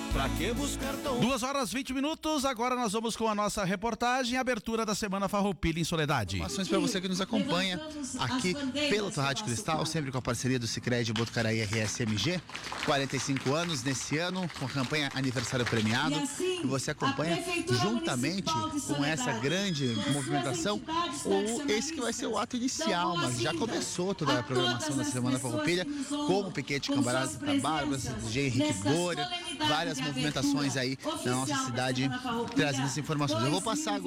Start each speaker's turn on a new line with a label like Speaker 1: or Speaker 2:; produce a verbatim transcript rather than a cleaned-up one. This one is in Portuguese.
Speaker 1: Pra que buscar tão...
Speaker 2: Duas horas vinte minutos, agora nós vamos com a nossa reportagem, abertura da Semana Farroupilha em Soledade.
Speaker 3: Informações para você que nos acompanha aqui pelo Rádio Cristal, sempre com a parceria do Sicredi Botucaraí R S M G, quarenta e cinco anos nesse ano, com a campanha Aniversário Premiado, e você acompanha juntamente com essa grande movimentação, o, esse que vai ser o ato inicial, mas já começou toda a programação da Semana Farroupilha, como o Piquete Cambarás da Bárbara, D J Henrique Borer, várias movimentações aí na nossa cidade, trazendo essas informações. Eu vou passar agora